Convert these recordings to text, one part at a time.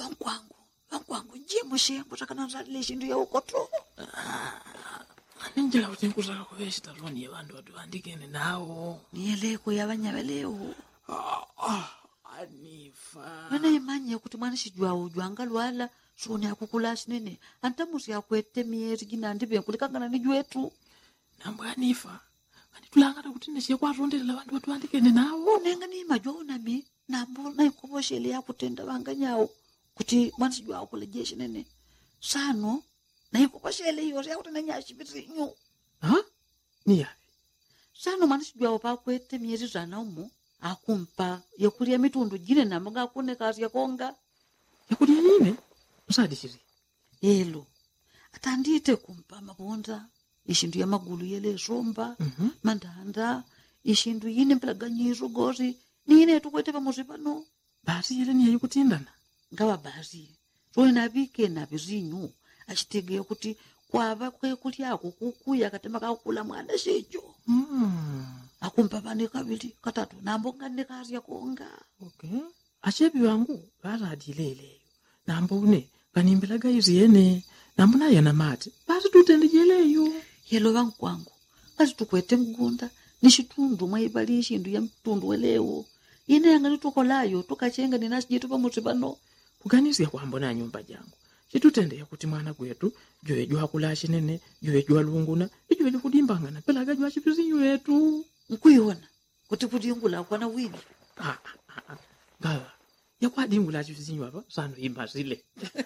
Wangwangu jimu shengu takana nzalile shindu ya ukoto. Ninjila kuti nkutaka kuveshita loni yabantu batwandikene nawo. Niyeleko yabanyabeleo. Anifa. Wana imanye kuti mwana shijwa ujwanga lwala shoni akukula sinene. Antamusi ya kwete mieri jina ndibe kulikangana nijuetu. Nambu Anifa. Tulangata kuti neshe kwaronderera abantu batwandikene nawo. Nenga ni majwa unami. Nambu na ikuboshele ya kutenda wanganyawo. Kuti mwana shijwa ukulejeshe nene. Sano. Na ikuboshele yore ya kutenda nyashi bitinyu. Ha? Niya. Sano mwana shijwa upa kwete mieri zana umu. Akumpa yakuria mitundu jine na mga kune kazi ya konga. Yakuria nini? Usadi shiri. Elo. Atandite kumpa mabonda. Ishindu ya magulu yele somba. Mandanda. Ishindu yine mpelaganyiru gori. Nine tukwete pa muzipano. Basi yele niya yukutindana. Ngawa basi. Roi nabike na bizinyu. Ashitege kuti kwaba kwe kuti yako kukuya katema kakula mwana shejo. Akumpa bane kabili katatu nambonga nekazi ya konga. Okay. Ashebi wangu baradilele. Nambone kanimbelaga yene. Nambona yana mate. Basi tutendejeleyo. Yelo wangu kwangu. Basi tukwete mgunda. Nishitundu maibali shindu ya mtundu welewo. Ine yanga nitukolayo tukachenga ninasijetu pa mutibano. Kuganisi ya kuambona nyumba jangu. Chitutende ya kuti mwana kwetu. Joe jua kulashi nene. Joe jua lunguna. Joe kudimbangana. Pelaga jua chipizinyu yetu. Nkuiona. Kuti kudingula kwa na wili. Gawa. Ya kwa dingula chipizinyu hapa. Sanu imba zile.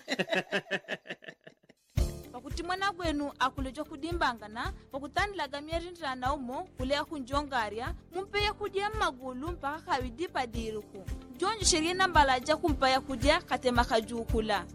Pakuti mwana gwenu akulejo kudimbangana. Pakutandilaga mierintra na umo. Kulea kunjongaria. Mumpea kudia magulu mpaka kawidipa diruku. Jonji sherie nambalaja kumpaya kudia katema kajukula.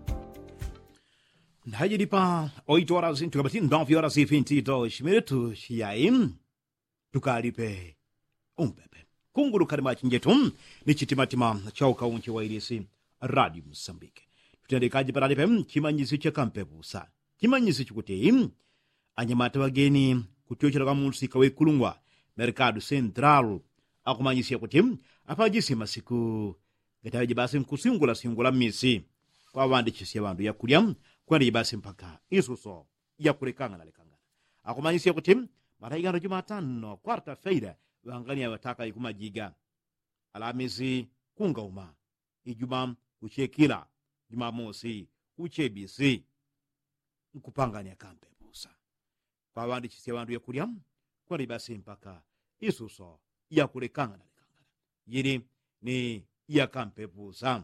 Ndajiripa 8 horas into 9 horas e 22 minutos. E aí, tukalipe umpepe. Kunguru karima chinjetum ni chitimatima chauka unchi wa irisi Radio Msambike. Tutendekaji paralipe chimanyisi cha kampepusa. Chimanyisi chukute anyamata wageni kutiochera kwa musika wekulungwa Mercado Central. Akumanyisi ya kuti apajisi masiku gatawaji basi mkusingula misi. Kwa wandi chisi ya wandu ya kuliam kwa basi mpaka isuso ya kurekanga na lekanga. Akumanyisi ya kuti maraigano Jumatano quarta-feira wangani ya wataka ikumajiga. Alhamisi kungauma. Ijumaa kuchekila. Jumamosi kuchebisi. Nkupangani ya kampe pusa. Kwa wandi chisi ya wandu ya kuliam kwa basi mpaka isuso ya kurekanga na lekanga. Yiri ni ya kampe pusa.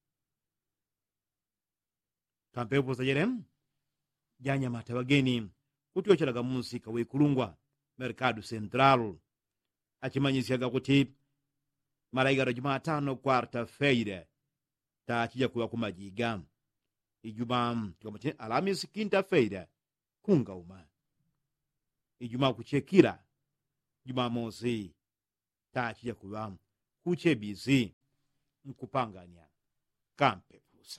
Kampe pusa jerem janya mata wageni kutiochelaga musika wekulungwa Mercado Central. Achimanyisiaga kuti maraigaro Jumatano quarta-feira tachija kuwa kumajiga. Ijumaa tukamati Alhamisi quinta-feira kungauma. Ijumaa kuchekira. Jumamosi tachija kuwa kuchebisi. Nkupangania kampe pusa.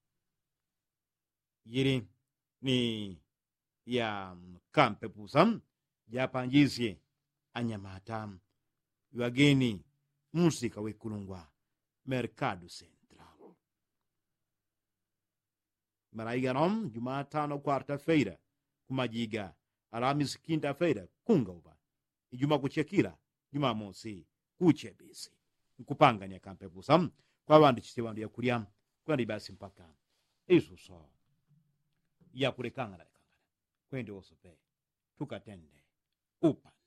Yiri ni ya kampe pusa japanjisi anyamata wageni musika wekulungwa Mercado Central. Maraiganom Jumatano quarta-feira kumajiga. Alhamisi quinta-feira kungauma. Ijumaa kuchekira. Jumamosi kuchebisi. Nkupangania kampe pusa kwa wandu chisi wandu ya kulia kwa basi mpaka isuso ya kurekanga na lekanga. Kwende osope tukatende upande.